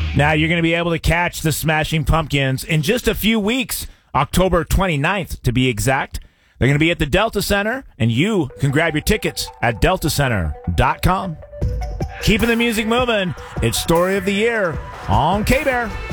Now you're going to be able to catch the Smashing Pumpkins in just a few weeks, October 29th to be exact. They're going to be at the Delta Center, and you can grab your tickets at deltacenter.com. Keeping the music moving, it's Story of the Year on K-Bear.